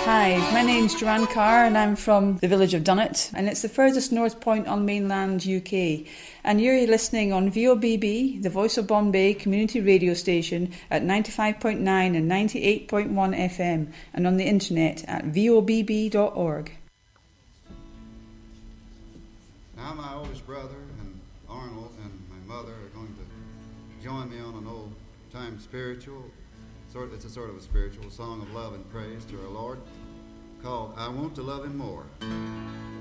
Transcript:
Hi, my name's Joanne Carr and I'm from the village of Dunnet, and it's the furthest north point on mainland UK. And you're listening on VOBB, the Voice of Bombay community radio station at 95.9 and 98.1 FM, and on the internet at vobb.org. Now my oldest brother and Arnold and my mother are going to join me on an old-time spiritual, it's a sort of a spiritual song of love and praise to our Lord, called I Want to Love Him More.